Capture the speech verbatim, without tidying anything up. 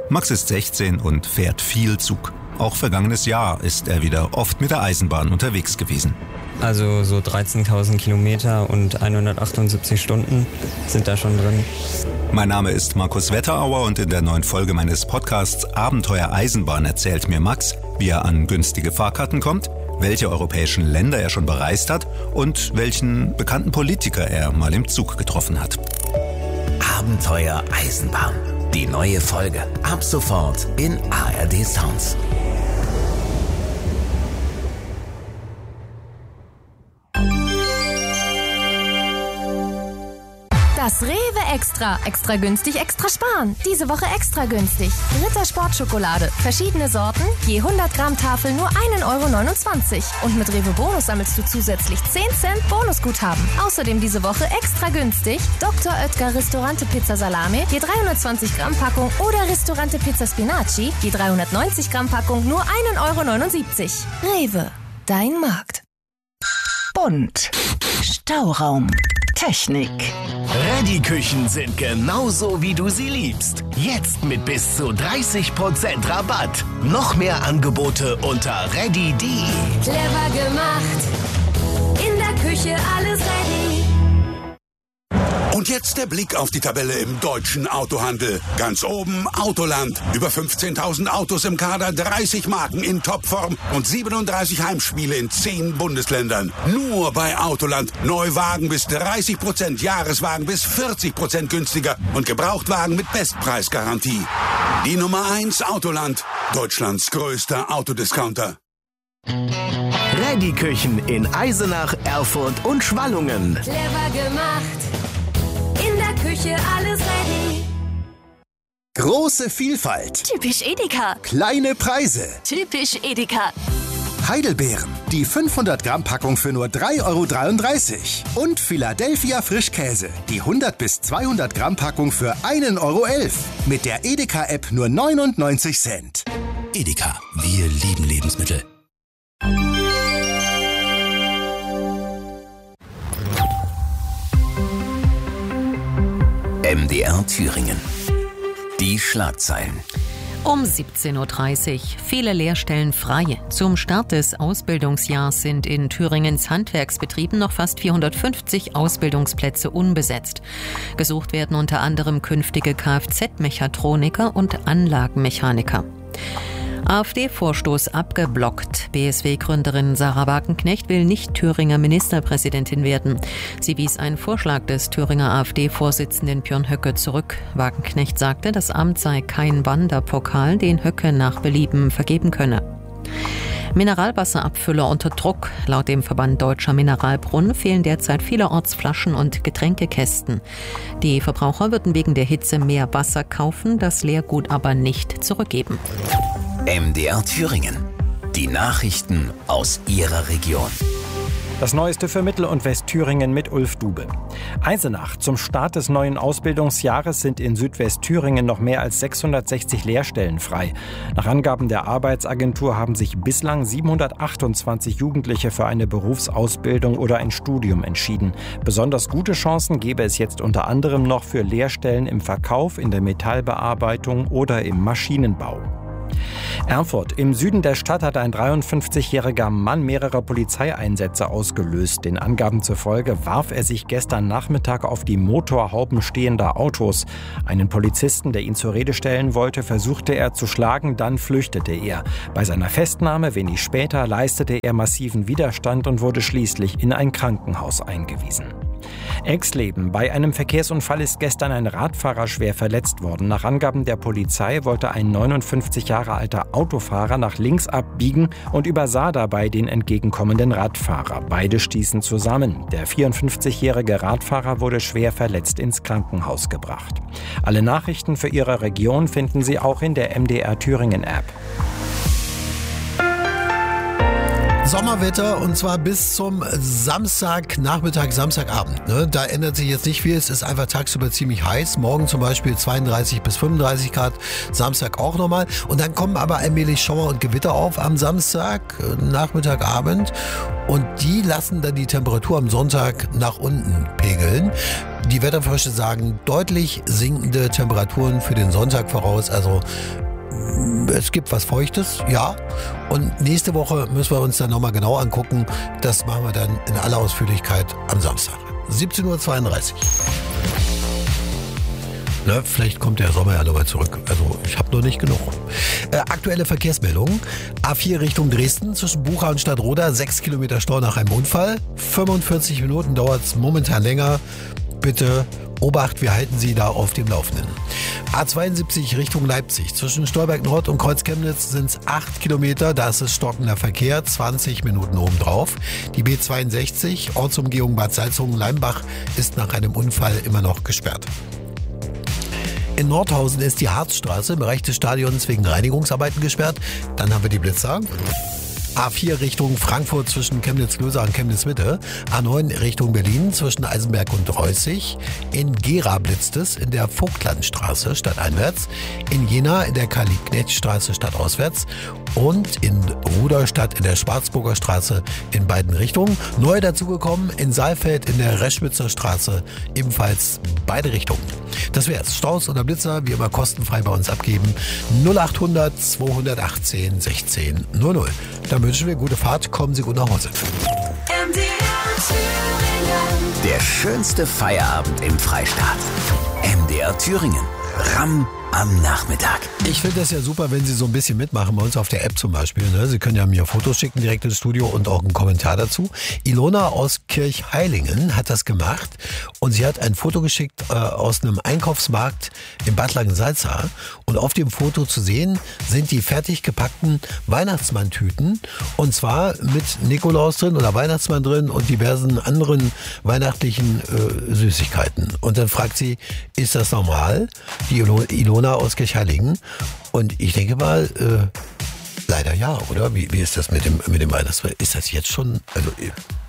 Max ist sechzehn und fährt viel Zug. Auch vergangenes Jahr ist er wieder oft mit der Eisenbahn unterwegs gewesen. Also so dreizehntausend Kilometer und hundertachtundsiebzig Stunden sind da schon drin. Mein Name ist Markus Wetterauer und in der neuen Folge meines Podcasts Abenteuer Eisenbahn erzählt mir Max, wie er an günstige Fahrkarten kommt, welche europäischen Länder er schon bereist hat und welchen bekannten Politiker er mal im Zug getroffen hat. Abenteuer Eisenbahn. Die neue Folge ab sofort in A R D Sounds. Das Rewe Extra. Extra günstig, extra sparen. Diese Woche extra günstig. Ritter Sportschokolade. Verschiedene Sorten. Je hundert Gramm Tafel nur ein Euro neunundzwanzig. Und mit Rewe Bonus sammelst du zusätzlich zehn Cent Bonusguthaben. Außerdem diese Woche extra günstig. Doktor Oetker Ristorante Pizza Salame. Je dreihundertzwanzig Gramm Packung. Oder Ristorante Pizza Spinaci. Je dreihundertneunzig Gramm Packung nur ein Euro neunundsiebzig. Rewe. Dein Markt. Bunt. Stauraum. Technik. Ready-Küchen sind genauso, wie du sie liebst. Jetzt mit bis zu dreißig Prozent Rabatt. Noch mehr Angebote unter ready punkt de. Clever gemacht. In der Küche alles ready. Und jetzt der Blick auf die Tabelle im deutschen Autohandel. Ganz oben Autoland. Über fünfzehntausend Autos im Kader, dreißig Marken in Topform und siebenunddreißig Heimspiele in zehn Bundesländern. Nur bei Autoland. Neuwagen bis dreißig Prozent, Jahreswagen bis vierzig Prozent günstiger und Gebrauchtwagen mit Bestpreisgarantie. Die Nummer eins Autoland. Deutschlands größter Autodiscounter. Ready-Küchen in Eisenach, Erfurt und Schwallungen. Clever gemacht. In der Küche alles ready. Große Vielfalt. Typisch Edeka. Kleine Preise. Typisch Edeka. Heidelbeeren. Die fünfhundert Gramm Packung für nur drei Euro dreiunddreißig. Und Philadelphia Frischkäse. Die hundert bis zweihundert Gramm Packung für ein Euro elf. Mit der Edeka-App nur neunundneunzig Cent. Edeka. Wir lieben Lebensmittel. M D R Thüringen. Die Schlagzeilen. Um siebzehn Uhr dreißig. Viele Lehrstellen frei. Zum Start des Ausbildungsjahrs sind in Thüringens Handwerksbetrieben noch fast vierhundertfünfzig Ausbildungsplätze unbesetzt. Gesucht werden unter anderem künftige Kfz-Mechatroniker und Anlagenmechaniker. AfD-Vorstoß abgeblockt. B S W-Gründerin Sarah Wagenknecht will nicht Thüringer Ministerpräsidentin werden. Sie wies einen Vorschlag des Thüringer AfD-Vorsitzenden Björn Höcke zurück. Wagenknecht sagte, das Amt sei kein Wanderpokal, den Höcke nach Belieben vergeben könne. Mineralwasserabfüller unter Druck. Laut dem Verband Deutscher Mineralbrunnen fehlen derzeit vielerorts Flaschen und Getränkekästen. Die Verbraucher würden wegen der Hitze mehr Wasser kaufen, das Leergut aber nicht zurückgeben. M D R Thüringen. Die Nachrichten aus Ihrer Region. Das Neueste für Mittel- und Westthüringen mit Ulf Dube. Eisenach. Zum Start des neuen Ausbildungsjahres sind in Südwestthüringen noch mehr als sechshundertsechzig Lehrstellen frei. Nach Angaben der Arbeitsagentur haben sich bislang siebenhundertachtundzwanzig Jugendliche für eine Berufsausbildung oder ein Studium entschieden. Besonders gute Chancen gäbe es jetzt unter anderem noch für Lehrstellen im Verkauf, in der Metallbearbeitung oder im Maschinenbau. Erfurt. Im Süden der Stadt hat ein dreiundfünfzigjähriger Mann mehrere Polizeieinsätze ausgelöst. Den Angaben zufolge warf er sich gestern Nachmittag auf die Motorhauben stehender Autos. Einen Polizisten, der ihn zur Rede stellen wollte, versuchte er zu schlagen, dann flüchtete er. Bei seiner Festnahme wenig später leistete er massiven Widerstand und wurde schließlich in ein Krankenhaus eingewiesen. Exleben. Bei einem Verkehrsunfall ist gestern ein Radfahrer schwer verletzt worden. Nach Angaben der Polizei wollte ein neunundfünfzig Jahre alter Autofahrer nach links abbiegen und übersah dabei den entgegenkommenden Radfahrer. Beide stießen zusammen. Der vierundfünfzigjährige Radfahrer wurde schwer verletzt ins Krankenhaus gebracht. Alle Nachrichten für Ihre Region finden Sie auch in der M D R Thüringen App. Sommerwetter und zwar bis zum Samstagnachmittag, Samstagabend. Ne? Da ändert sich jetzt nicht viel. Es ist einfach tagsüber ziemlich heiß. Morgen zum Beispiel zweiunddreißig bis fünfunddreißig Grad. Samstag auch nochmal. Und dann kommen aber allmählich Schauer und Gewitter auf am Samstag, Nachmittagabend. Und die lassen dann die Temperatur am Sonntag nach unten pegeln. Die Wetterfrösche sagen deutlich sinkende Temperaturen für den Sonntag voraus. Also es gibt was Feuchtes, ja. Und nächste Woche müssen wir uns dann nochmal genau angucken. Das machen wir dann in aller Ausführlichkeit am Samstag. siebzehn Uhr zweiunddreißig. Ne, vielleicht kommt der Sommer ja nochmal zurück. Also ich habe noch nicht genug. Äh, aktuelle Verkehrsmeldungen. A vier Richtung Dresden zwischen Bucha und Stadtroda. sechs Kilometer Stau nach einem Unfall. fünfundvierzig Minuten dauert es momentan länger. Bitte Obacht, wir halten Sie da auf dem Laufenden. A zweiundsiebzig Richtung Leipzig. Zwischen Stolberg Nord und Kreuz Chemnitz sind es acht Kilometer. Da ist es stockender Verkehr, zwanzig Minuten obendrauf. Die B zweiundsechzig, Ortsumgehung Bad Salzungen-Leimbach, ist nach einem Unfall immer noch gesperrt. In Nordhausen ist die Harzstraße im Bereich des Stadions wegen Reinigungsarbeiten gesperrt. Dann haben wir die Blitzer. A vier Richtung Frankfurt zwischen Chemnitz-Lösa und Chemnitz-Mitte. A neun Richtung Berlin zwischen Eisenberg und Reußig. In Gera blitzt es in der Vogtlandstraße stadteinwärts. In Jena in der Karl-Liebknecht-Straße stadtauswärts. Und in Ruderstadt in der Schwarzburger Straße in beiden Richtungen. Neu dazugekommen in Saalfeld in der Reschwitzer Straße ebenfalls beide Richtungen. Das wär's. Staus oder Blitzer wie immer kostenfrei bei uns abgeben. null achthundert zweihundertachtzehn sechzehn null null. Dann wünschen wir gute Fahrt. Kommen Sie gut nach Hause. Der schönste Feierabend im Freistaat. M D R Thüringen. Ramm am Nachmittag. Ich finde das ja super, wenn Sie so ein bisschen mitmachen, bei uns auf der App zum Beispiel. Ne? Sie können ja mir Fotos schicken direkt ins Studio und auch einen Kommentar dazu. Ilona aus Kirchheilingen hat das gemacht und sie hat ein Foto geschickt äh, aus einem Einkaufsmarkt in Bad Langensalza. Und auf dem Foto zu sehen sind die fertig gepackten Weihnachtsmanntüten und zwar mit Nikolaus drin oder Weihnachtsmann drin und diversen anderen weihnachtlichen äh, Süßigkeiten. Und dann fragt sie, ist das normal? Die Ilona aus Kirchheilingen. Und ich denke mal, äh, leider ja, oder? Wie, wie ist das mit dem, mit dem Weihnachtsmann? Ist das jetzt schon, also